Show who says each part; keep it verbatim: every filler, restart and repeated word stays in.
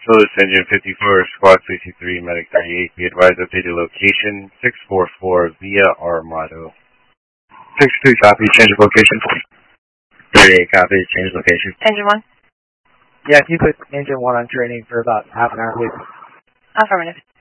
Speaker 1: Solis Engine fifty-four, Squad sixty-three, Medic thirty-eight, be advised updated location six four four via Armado.
Speaker 2: sixty-three, copy, change of location.
Speaker 3: thirty-eight, copy, change location.
Speaker 4: Engine one?
Speaker 5: Yeah, can you put engine one on training for about half an hour, please?
Speaker 4: Affirmative.